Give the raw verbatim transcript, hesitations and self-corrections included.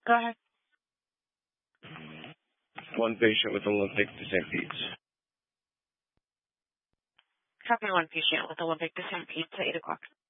Go ahead. One patient with Olympic descent peds. Copy one patient with Olympic descent peds at eight o'clock.